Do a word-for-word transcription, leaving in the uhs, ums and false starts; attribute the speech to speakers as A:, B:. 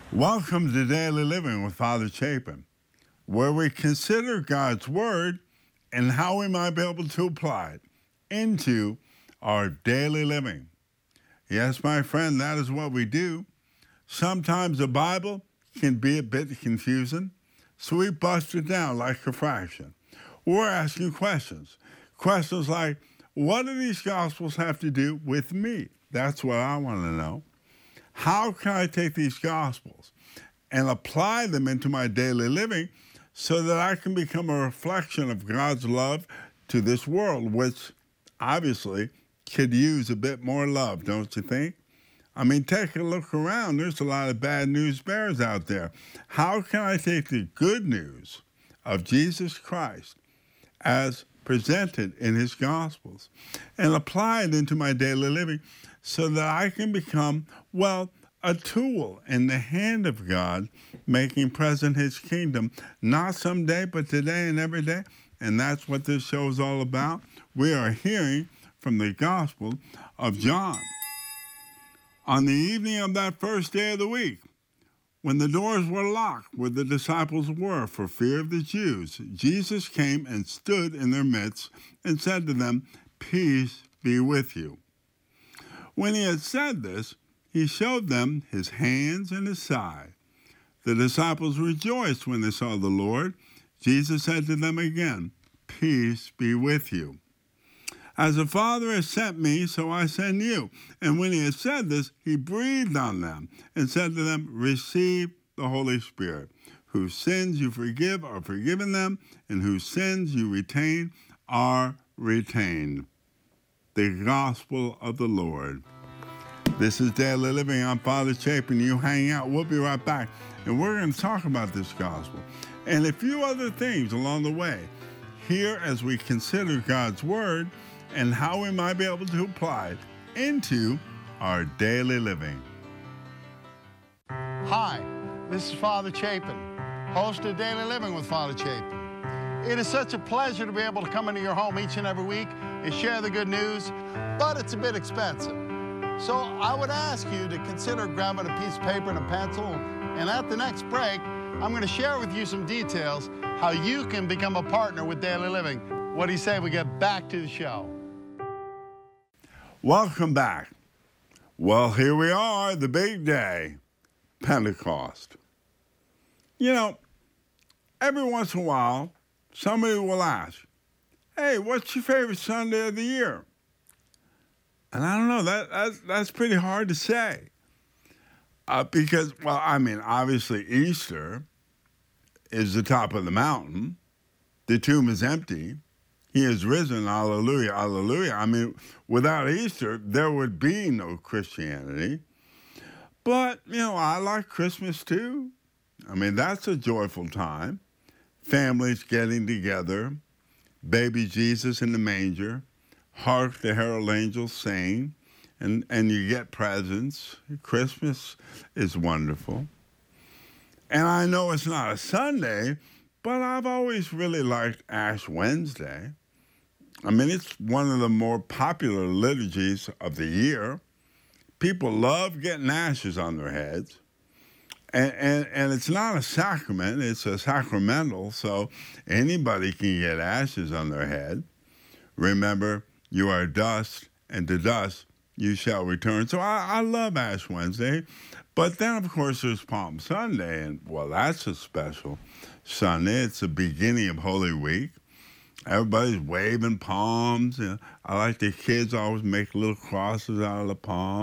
A: Welcome to Daily Living with Father Chapin, where we consider God's Word and how we might be able to apply it into our daily living. Yes, my friend, that is what we do. Sometimes the Bible can be a bit confusing, so we bust it down like a fraction. We're asking questions. Questions like, what do these Gospels have to do with me? That's what I want to know. How can I take these Gospels and apply them into my daily living so that I can become a reflection of God's love to this world, which obviously could use a bit more love, don't you think? I mean, take a look around. There's a lot of bad news bears out there. How can I take the good news of Jesus Christ as presented in his Gospels and apply it into my daily living so that I can become, well, a tool in the hand of God, making present his kingdom, not someday, but today and every day. And that's what this show is all about. We are hearing from the Gospel of John. On the evening of that first day of the week, when the doors were locked where the disciples were for fear of the Jews, Jesus came and stood in their midst and said to them, "Peace be with you." When he had said this, he showed them his hands and his side. The disciples rejoiced when they saw the Lord. Jesus said to them again, "Peace be with you. As the Father has sent me, so I send you." And when he had said this, he breathed on them and said to them, "Receive the Holy Spirit. Whose sins you forgive are forgiven them, and whose sins you retain are retained." The Gospel of the Lord. This is Daily Living. I'm Father Chapin. You hang out. We'll be right back. And we're going to talk about this Gospel and a few other things along the way here as we consider God's Word and how we might be able to apply it into our daily living.
B: Hi, this is Father Chapin, host of Daily Living with Father Chapin. It is such a pleasure to be able to come into your home each and every week and share the good news, but it's a bit expensive. So I would ask you to consider grabbing a piece of paper and a pencil, and at the next break, I'm going to share with you some details how you can become a partner with Daily Living. What do you say we get back to the show?
A: Welcome back. Well, here we are, the big day, Pentecost. You know, every once in a while, somebody will ask, "Hey, what's your favorite Sunday of the year?" And I don't know, that that's, that's pretty hard to say. Uh, because, well, I mean, obviously Easter is the top of the mountain. The tomb is empty. He is risen, hallelujah, hallelujah. I mean, without Easter, there would be no Christianity. But, you know, I like Christmas too. I mean, that's a joyful time. Families getting together, baby Jesus in the manger, hark the herald angels sing, and, and you get presents. Christmas is wonderful. And I know it's not a Sunday, but I've always really liked Ash Wednesday. I mean, it's one of the more popular liturgies of the year. People love getting ashes on their heads. And, and, and it's not a sacrament, it's a sacramental, so anybody can get ashes on their head. Remember, you are dust, and to dust you shall return. So I, I love Ash Wednesday. But then, of course, there's Palm Sunday, and, well, that's a special Sunday. It's the beginning of Holy Week. Everybody's waving palms. You know, I like the kids always make little crosses out of the palm.